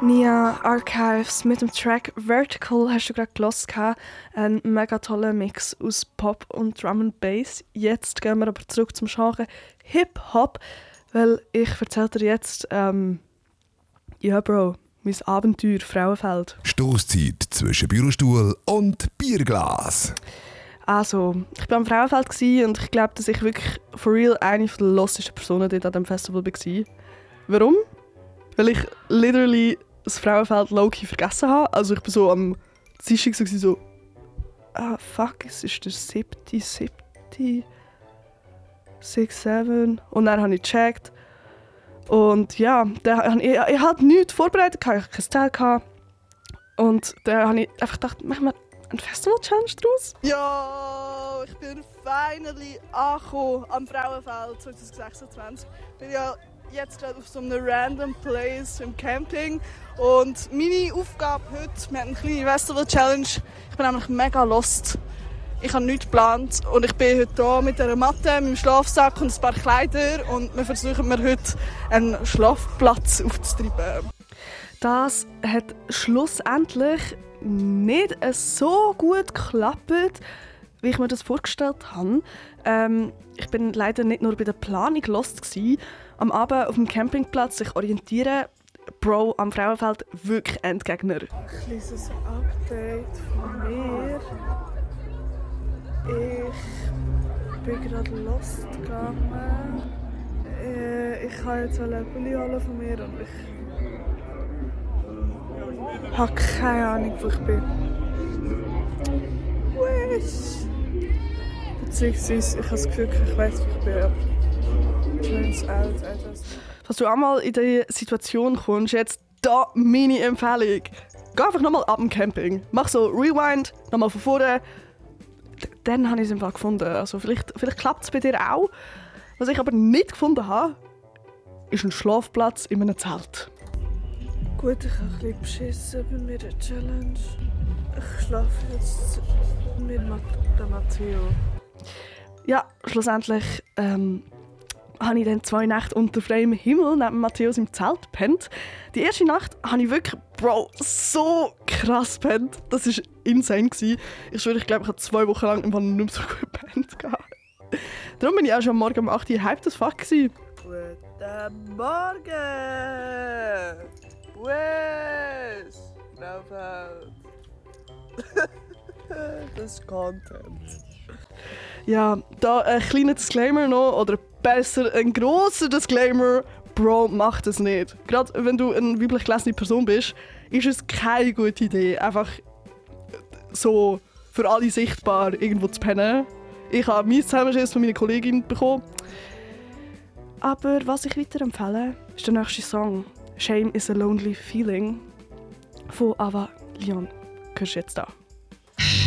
Nia Archives mit dem Track Vertical hast du gerade gehört. Ein mega toller Mix aus Pop und Drum and Bass. Jetzt gehen wir aber zurück zum Genre Hip-Hop, weil ich erzähle dir jetzt, ja Bro, mein Abenteuer Frauenfeld. Stoßzeit zwischen Bürostuhl und Bierglas. Also, ich war am Frauenfeld und ich glaube, dass ich wirklich for real eine der losesten Personen dort an diesem Festival war. Warum? Weil ich literally das Frauenfeld low-key vergessen habe. Also ich bin so am Dienstag so fuck, es ist der 7. 6, 7. Und dann habe ich gecheckt. Und ja, ich hatte nichts vorbereitet, ich hatte kein Teil. Und dann habe ich einfach gedacht, machen wir eine Festival-Challenge daraus? Ja, ich bin finally angekommen am Frauenfeld 2026. Ich bin ja jetzt gerade auf so einem random Place im Camping. Und meine Aufgabe heute, wir haben eine kleine Festival-Challenge. Ich bin nämlich mega lost. Ich habe nichts geplant und ich bin heute hier mit einer Matte, mit einem Schlafsack und ein paar Kleider und wir versuchen mir heute einen Schlafplatz aufzutreiben. Das hat schlussendlich nicht so gut geklappt, wie ich mir das vorgestellt habe. Ich bin leider nicht nur bei der Planung lost gewesen. Am Abend auf dem Campingplatz sich orientieren, Bro, am Frauenfeld wirklich Endgegner. Ein kleines Update von mir. Ich bin gerade lost gegangen. Ich habe jetzt eine Pulli holen von mir und ich habe keine Ahnung, wo ich bin. Beziehungsweise, ich habe das Gefühl, ich weiss, wo ich bin. Aber turns out, Falls du einmal in diese Situation kommst, jetzt da meine Empfehlung. Geh einfach nochmal ab dem Camping. Mach so Rewind, nochmal von vorne. Dann habe ich es im Fall gefunden. Also vielleicht klappt es bei dir auch. Was ich aber nicht gefunden habe, ist ein Schlafplatz in einem Zelt. Gut, ich habe ein bisschen beschissen bei mir der Challenge. Ich schlafe jetzt mit Matteo. Ja, schlussendlich habe ich dann 2 Nächte unter freiem Himmel neben Matthäus im Zelt gepennt. Die erste Nacht habe ich wirklich, Bro, so krass gepennt. Das war insane. Ich schwöre, ich glaube, ich habe 2 Wochen lang einfach nicht mehr so gut gepennt. Darum bin ich auch schon am Morgen um 8 Uhr hyped as fuck. Guten Morgen! Wes! Frauenfeld! Das ist Content. Ja, da ein kleiner Disclaimer noch, oder besser ein grosser Disclaimer. Bro, mach das nicht. Gerade wenn du eine weiblich gelesene Person bist, ist es keine gute Idee, einfach so für alle sichtbar irgendwo zu pennen. Ich habe mein Zusammenschiss von meiner Kollegin bekommen. Aber was ich weiterempfehle, ist der nächste Song. «Shame is a Lonely Feeling» von Ava Leon. Hörst du jetzt da?